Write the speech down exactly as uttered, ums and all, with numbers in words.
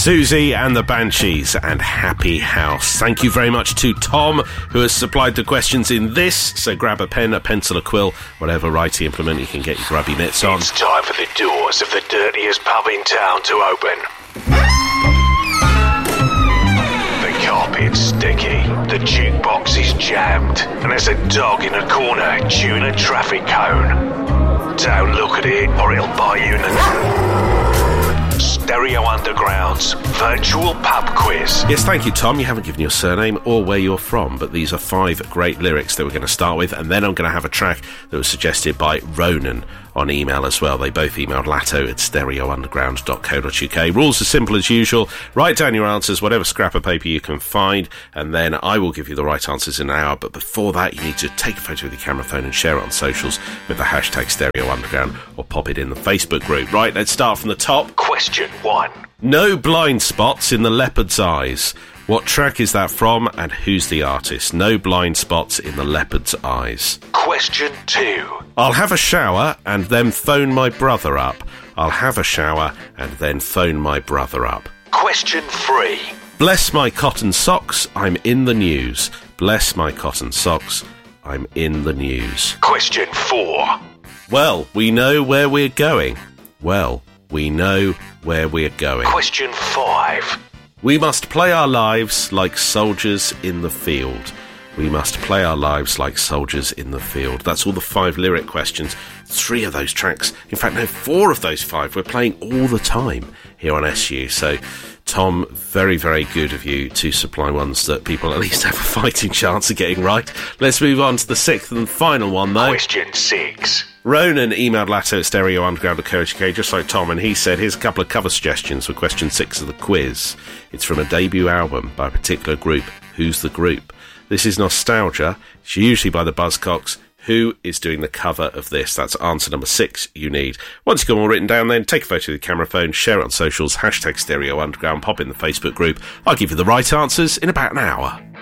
Susie and the Banshees and Happy House. Thank you very much to Tom, who has supplied the questions in this. So grab a pen, a pencil, a quill, whatever writing implement you can get your grubby mitts on. It's time for the doors of the dirtiest pub in town to open. The carpet's sticky, the jukebox is jammed, and there's a dog in a corner chewing a traffic cone. Don't look at it or it'll bite you in the... Stereo Underground's virtual pub quiz. Yes, thank you, Tom. You haven't given your surname or where you're from, but these are five great lyrics that we're going to start with, and then I'm going to have a track that was suggested by Ronan on email as well. They both emailed latto at stereo underground dot co dot uk. Rules are simple as usual. Write down your answers, whatever scrap of paper you can find, and then I will give you the right answers in an hour. But before that, you need to take a photo with your camera phone and share it on socials with the hashtag Stereo Underground, or pop it in the Facebook group. Right, let's start from the top. Question one. No blind spots in the leopard's eyes. What track is that from, and who's the artist? No blind spots in the leopard's eyes. Question two. I'll have a shower and then phone my brother up. I'll have a shower and then phone my brother up. Question three. Bless my cotton socks, I'm in the news. Bless my cotton socks, I'm in the news. Question four. Well, we know where we're going. Well, we know where we're going. Question five. We must play our lives like soldiers in the field. We must play our lives like soldiers in the field. That's all the five lyric questions. Three of those tracks, in fact, no, four of those five, we're playing all the time here on S U. So, Tom, very, very good of you to supply ones that people at least have a fighting chance of getting right. Let's move on to the sixth and final one, though. Question six. Ronan emailed latto at stereo underground dot co dot uk, just like Tom, and he said, here's a couple of cover suggestions for question six of the quiz. It's from a debut album by a particular group. Who's the group? This is Nostalgia. It's usually by the Buzzcocks. Who is doing the cover of this? That's answer number six you need. Once you've got them all written down, then take a photo with your camera phone, share it on socials, hashtag Stereo Underground, pop in the Facebook group. I'll give you the right answers in about an hour.